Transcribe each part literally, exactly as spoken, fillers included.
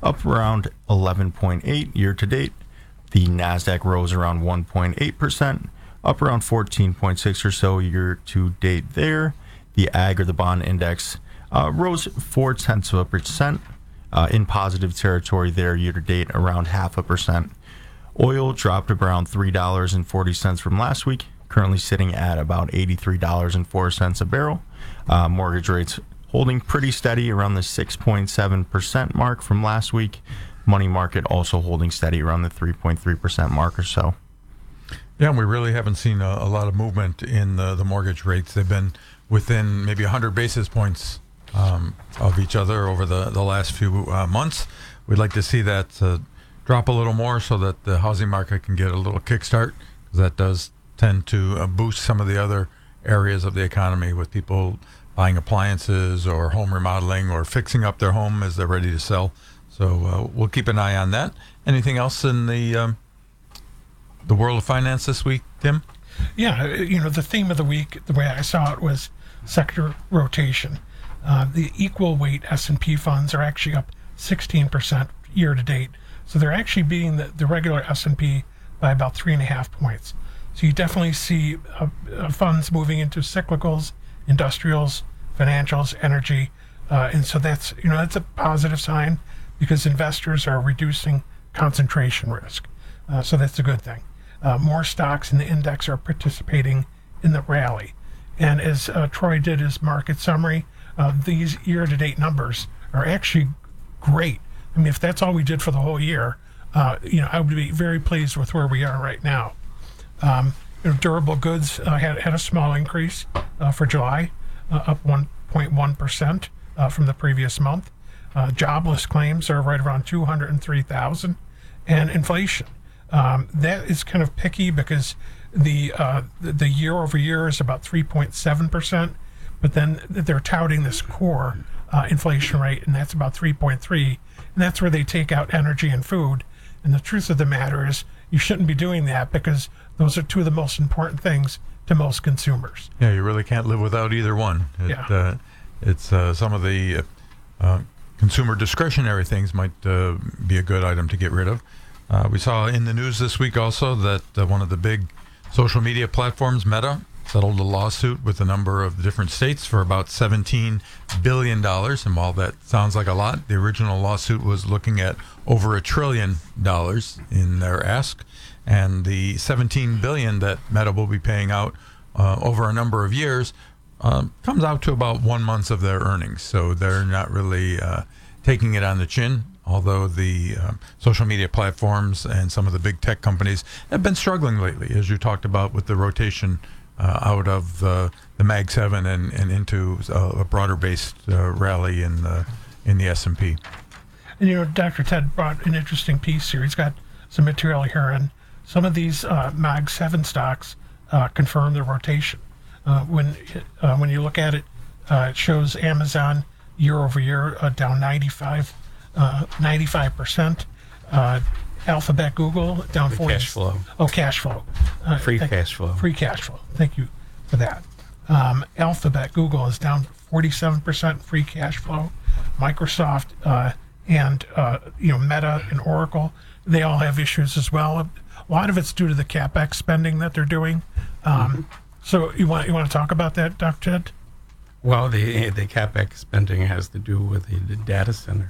up around eleven point eight year to date. The Nasdaq rose around one point eight percent, up around fourteen point six or so year to date there. The ag or the bond index uh, rose four tenths of a percent uh, in positive territory there year to date, around half a percent. Oil dropped around three dollars and forty cents from last week, currently sitting at about eighty-three dollars and four cents a barrel. Uh, mortgage rates holding pretty steady around the six point seven percent mark from last week. Money market also holding steady around the three point three percent mark or so. Yeah, and we really haven't seen a, a lot of movement in the, the mortgage rates. They've been within maybe one hundred basis points um, of each other over the, the last few uh, months. We'd like to see that uh, drop a little more so that the housing market can get a little kickstart, because that does tend to uh, boost some of the other areas of the economy with people buying appliances or home remodeling or fixing up their home as they're ready to sell. So uh, we'll keep an eye on that. Anything else in the um, the world of finance this week, Tim? Yeah, you know, the theme of the week, the way I saw it, was sector rotation. Uh, the equal weight S and P funds are actually up sixteen percent year to date. So they're actually beating the, the regular S and P by about three and a half points. So you definitely see uh, uh, funds moving into cyclicals, industrials, financials, energy. Uh, and so that's, you know, that's a positive sign, because investors are reducing concentration risk. Uh, so that's a good thing. Uh, more stocks in the index are participating in the rally. And as uh, Troy did his market summary, uh, these year-to-date numbers are actually great. I mean, if that's all we did for the whole year, uh, you know, I would be very pleased with where we are right now. Um, you know, durable goods uh, had, had a small increase uh, for July, uh, up one point one percent uh, from the previous month. Uh, jobless claims are right around two hundred three thousand, and inflation. Um, that is kind of picky, because the uh, the, the year over year is about three point seven percent, but then they're touting this core uh, inflation rate, and that's about three point three, and that's where they take out energy and food. And the truth of the matter is, you shouldn't be doing that, because those are two of the most important things to most consumers. Yeah, you really can't live without either one. It, Yeah. uh, it's uh, some of the uh, consumer discretionary things might uh, be a good item to get rid of. Uh, we saw in the news this week also that uh, one of the big social media platforms, Meta, settled a lawsuit with a number of different states for about seventeen billion dollars. And while that sounds like a lot, the original lawsuit was looking at over a trillion dollars in their ask. And the seventeen billion dollars that Meta will be paying out uh, over a number of years uh, comes out to about one month of their earnings. So they're not really uh, taking it on the chin, although the uh, social media platforms and some of the big tech companies have been struggling lately, as you talked about with the rotation uh, out of uh, the Mag seven and, and into uh, a broader-based uh, rally in the, in the S and P. And, you know, Doctor Ted brought an interesting piece here. He's got some material here, and some of these uh, Mag seven stocks uh, confirm the rotation. Uh, when uh, when you look at it, uh, it shows Amazon year over year uh, down ninety-five percent. Uh, Alphabet, Google down The forty. cash flow. Oh, cash flow. Uh, Free thank- cash flow. Free cash flow. Thank you for that. Um, Alphabet, Google is down forty-seven percent free cash flow. Microsoft uh, and uh, you know Meta and Oracle, they all have issues as well. A lot of it's due to the CapEx spending that they're doing. Um, mm-hmm. So you want you want to talk about that, Doctor Ted? Well, the the CapEx spending has to do with the, the data centers,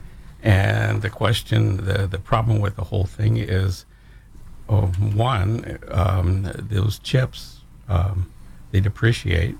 and the question, the the problem with the whole thing is, oh, one, um, those chips um, they depreciate,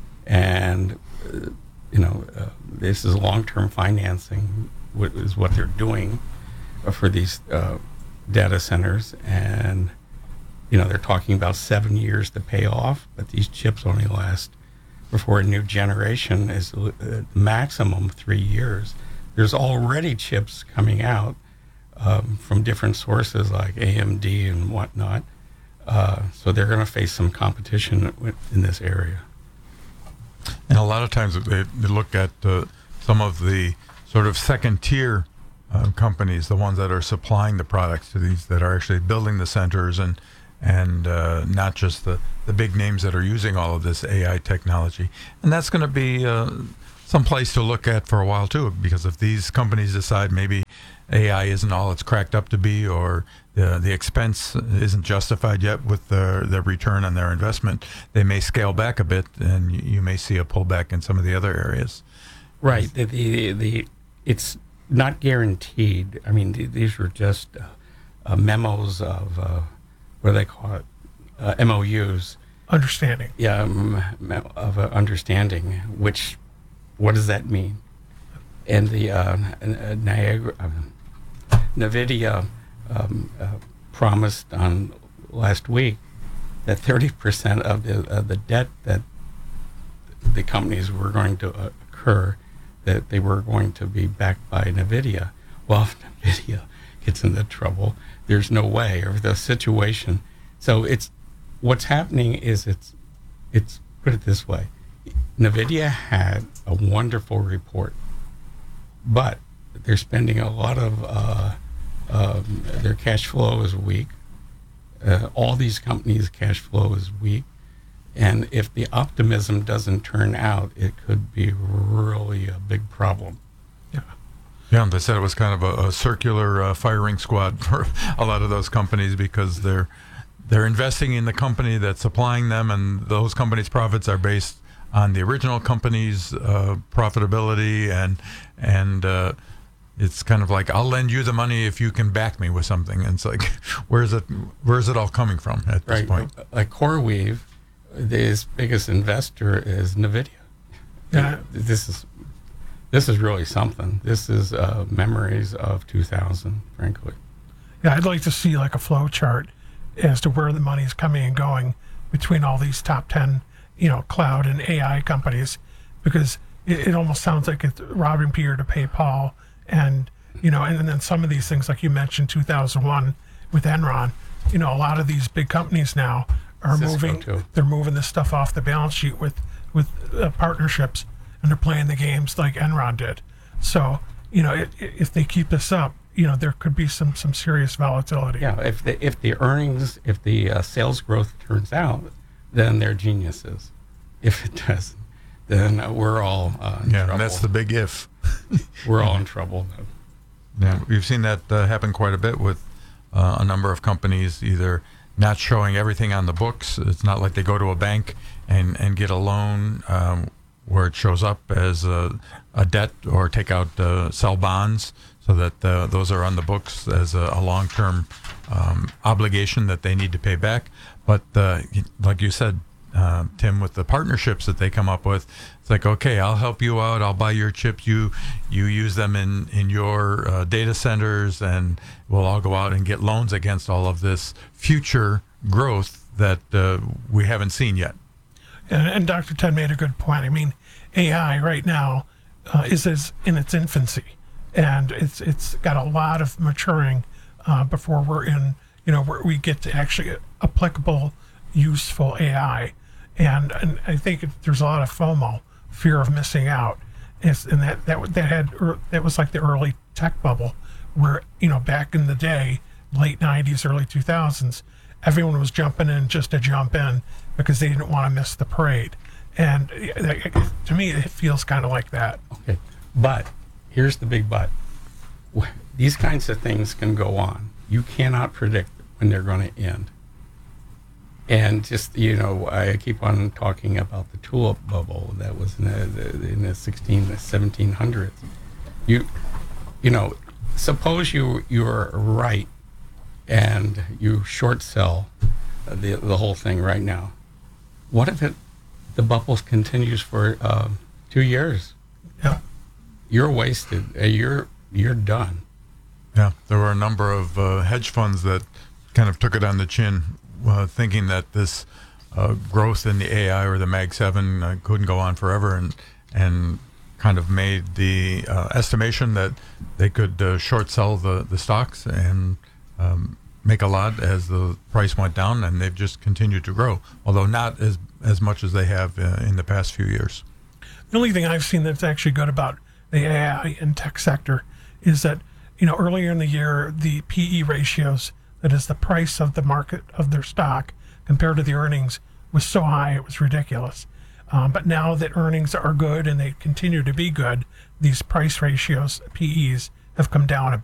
and uh, you know uh, this is long-term financing, what is what they're doing for these uh, data centers, and you know they're talking about seven years to pay off, but these chips only last before a new generation is uh, maximum three years. There's already chips coming out um, from different sources like A M D and whatnot. Uh, so they're going to face some competition in this area. And a lot of times they, they look at uh, some of the sort of second tier uh, companies, the ones that are supplying the products to these, that are actually building the centers, and and uh, not just the, the big names that are using all of this A I technology. And that's going to be uh, some place to look at for a while too, because if these companies decide maybe A I isn't all it's cracked up to be, or the the expense isn't justified yet with their their return on their investment, they may scale back a bit, and you, you may see a pullback in some of the other areas. Right. The, the, the, it's not guaranteed. I mean, th- these were just uh, uh, memos of, uh, what do they call it? Uh, M O Us. Understanding. Yeah, um, me- of uh, understanding, which, what does that mean? And the uh, N- uh, Niagara, uh, NVIDIA um, uh, promised on last week that thirty percent of the, uh, the debt that the companies were going to uh, occur, that they were going to be backed by NVIDIA. Well, if NVIDIA gets into trouble, there's no way, or the situation. So it's, what's happening is it's, it's, put it this way, NVIDIA had a wonderful report, but they're spending a lot of, uh, um, their cash flow is weak. Uh, all these companies' cash flow is weak. And if the optimism doesn't turn out, it could be really a big problem. Yeah. Yeah, they said it was kind of a, a circular uh, firing squad for a lot of those companies, because they're they're investing in the company that's supplying them, and those companies' profits are based on the original company's uh, profitability, and and uh, it's kind of like, I'll lend you the money if you can back me with something. And it's like, where's it where's it all coming from at this Right. point? Like CoreWeave, his biggest investor is NVIDIA. Yeah. This is this is really something. This is uh, memories of two thousand, frankly. Yeah, I'd like to see like a flow chart as to where the money is coming and going between all these top ten, you know, cloud and A I companies, because it, it almost sounds like it's robbing Peter to pay Paul. And, you know, and, and then some of these things, like you mentioned, two thousand one with Enron, you know, a lot of these big companies now are Cisco moving, too. they're moving this stuff off the balance sheet with, with uh, partnerships, and they're playing the games like Enron did. So, you know, it, it, if they keep this up, you know, there could be some, some serious volatility. Yeah, if the if the earnings, if the uh, sales growth turns out, then they're geniuses. If it doesn't, then uh, we're all uh, in Yeah, trouble. and that's the big if. We're all in trouble. Yeah, we've seen that uh, happen quite a bit with uh, a number of companies either not showing everything on the books. It's not like they go to a bank and, and get a loan um, where it shows up as a, a debt, or take out uh, sell bonds, so that uh, those are on the books as a, a long-term um, obligation that they need to pay back. But uh, like you said, uh, Tim, with the partnerships that they come up with, it's like, okay, I'll help you out. I'll buy your chips. You you use them in in your uh, data centers, and we'll all go out and get loans against all of this future growth that uh, we haven't seen yet. And, and Doctor Ted made a good point. I mean, A I right now uh, is, is in its infancy, and it's it's got a lot of maturing uh, before we're in, you know, where we get to actually applicable, useful A I. And and I think it, there's a lot of FOMO, fear of missing out. It's, and that that that had er, that was like the early tech bubble, where, you know, back in the day, late nineties, early two thousands, everyone was jumping in just to jump in because they didn't want to miss the parade. And it, it, to me, it feels kind of like that. Okay, but here's the big but. Wh- These kinds of things can go on. You cannot predict when they're going to end. And just, you know, I keep on talking about the tulip bubble that was in the, the in the sixteen, the seventeen hundreds. You, you know, suppose you you're right, and you short sell the the whole thing right now. What if it the bubble continues for uh, two years? Yeah. You're wasted. Uh, You're you're done. Yeah, there were a number of uh, hedge funds that kind of took it on the chin, uh, thinking that this uh, growth in the A I or the Mag seven uh, couldn't go on forever, and and kind of made the uh, estimation that they could uh, short sell the, the stocks and um, make a lot as the price went down, and they've just continued to grow, although not as, as much as they have uh, in the past few years. The only thing I've seen that's actually good about the A I and tech sector is that, you know, earlier in the year, the P E ratios, that is the price of the market of their stock compared to the earnings, was so high it was ridiculous. Um, but now that earnings are good and they continue to be good, these price ratios, P Es, have come down a bit.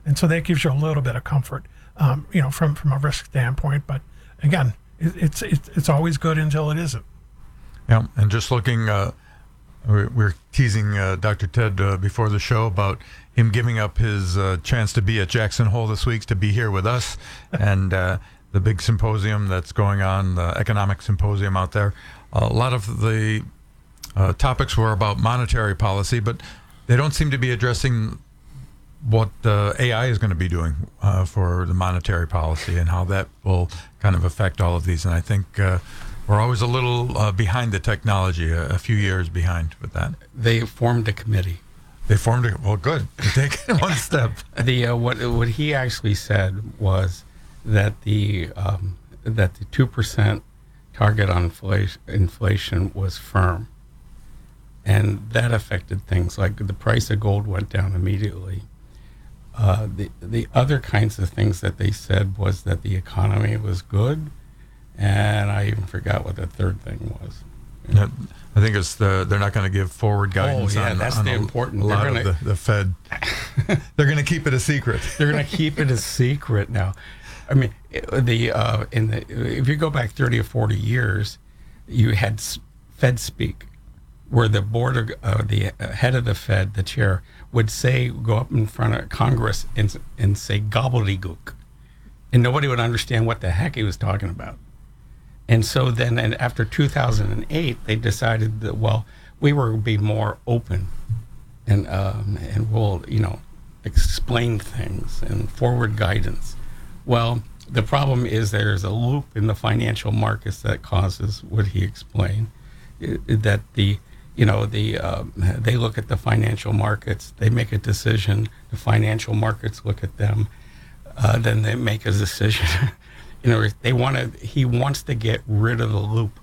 and so that gives you a little bit of comfort, um, you know, from from a risk standpoint. But again, it, it's it's it's always good until it isn't. Yeah, and just looking, uh, we're, we're teasing uh, Doctor Ted uh, before the show about him giving up his uh, chance to be at Jackson Hole this week to be here with us, and uh, the big symposium that's going on, the economic symposium out there. A lot of the uh, topics were about monetary policy, but they don't seem to be addressing what uh, A I is going to be doing uh, for the monetary policy and how that will kind of affect all of these. And I think uh, we're always a little uh, behind the technology, a, a few years behind with that. They formed a committee. They formed it. Well, good. Take one step. The uh, what what he actually said was that the um, that the two percent target on inflation, inflation was firm, and that affected things like the price of gold went down immediately. Uh, the the other kinds of things that they said was that the economy was good, and I even forgot what the third thing was. Yeah, I think it's the they're not going to give forward guidance. Oh, yeah, on, that's on the a, important- A they're lot gonna- of the, the Fed. They're going to keep it a secret. They're going to keep it a secret now. I mean, it- the uh, in the if you go back thirty or forty years, you had s- Fed speak, where the board of uh, the head of the Fed, the chair, would say, go up in front of Congress and s- and say gobbledygook, and nobody would understand what the heck he was talking about. And so then, and after two thousand eight, they decided that, well, we were going to be more open, and um, and we'll, you know, explain things and forward guidance. Well, the problem is there's a loop in the financial markets that causes what he explained, i- that the, you know, the um, they look at the financial markets, they make a decision, the financial markets look at them, uh, then they make a decision. You know, they want to. He wants to get rid of the loop,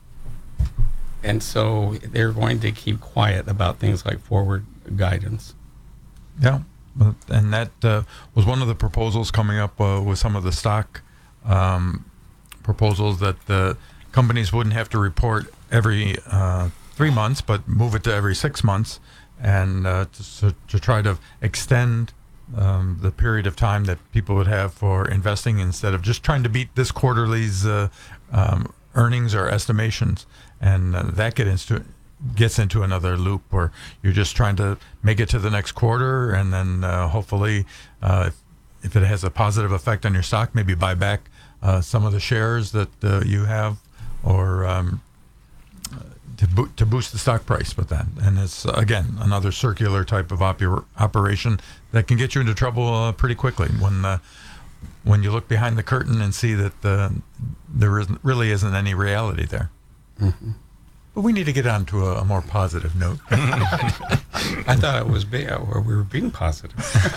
and so they're going to keep quiet about things like forward guidance. Yeah, but- and that uh, was one of the proposals coming up uh, with some of the stock um, proposals that the companies wouldn't have to report every uh, three months, but move it to every six months, and uh, to, so, to try to extend um, the period of time that people would have for investing instead of just trying to beat this quarterly's uh, um, earnings or estimations, and uh, that get into gets into another loop where you're just trying to make it to the next quarter, and then uh, hopefully, uh, if, if it has a positive effect on your stock, maybe buy back uh, some of the shares that uh, you have, or um, to, bo- to boost the stock price with that. And it's, again, another circular type of oper- operation that can get you into trouble uh, pretty quickly when uh, when you look behind the curtain and see that uh, there isn't, really isn't any reality there. Mm-hmm. But we need to get on to a, a more positive note. I thought it was be- uh, we were being positive.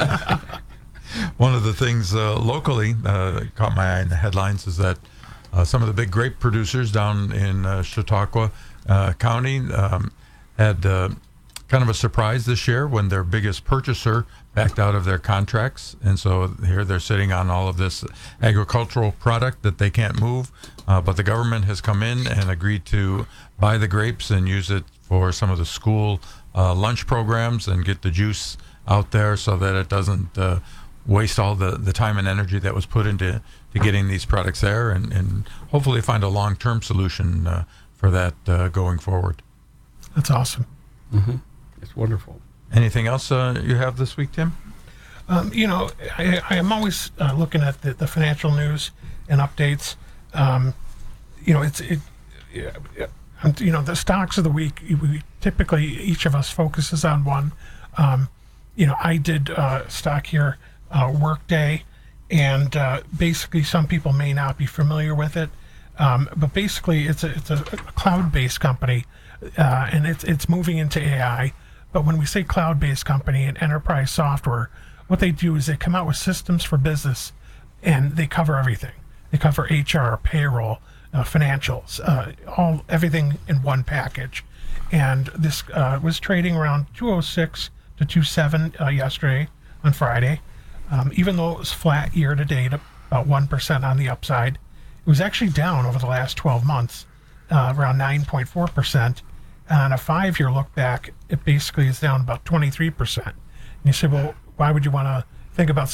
One of the things uh, locally uh, that caught my eye in the headlines is that uh, some of the big grape producers down in uh, Chautauqua uh, County um, had uh, kind of a surprise this year when their biggest purchaser backed out of their contracts. And so here they're sitting on all of this agricultural product that they can't move. Uh, but the government has come in and agreed to buy the grapes and use it for some of the school uh, lunch programs and get the juice out there so that it doesn't uh, waste all the, the time and energy that was put into to getting these products there, and, and hopefully find a long-term solution uh, for that uh, going forward. That's awesome. Mm-hmm. It's wonderful. Anything else uh, you have this week, Tim? Um, you know, I, I am always uh, looking at the, the financial news and updates. Um, you know, it's it. Yeah, yeah, um, you know, the stocks of the week. We typically each of us focuses on one. Um, you know, I did uh, stock here, uh, Workday, and uh, basically some people may not be familiar with it, um, but basically it's a it's a cloud-based company, uh, and it's it's moving into A I. But when we say cloud-based company and enterprise software, what they do is they come out with systems for business, and they cover everything. They cover H R, payroll, uh, financials, uh, all everything in one package. And this uh, was trading around two oh six to two oh seven uh, yesterday on Friday. Um, even though it was flat year to date, about one percent on the upside, it was actually down over the last twelve months, uh, around nine point four percent. And on a five-year look back, it basically is down about twenty-three percent. And you say, well, why would you want to think about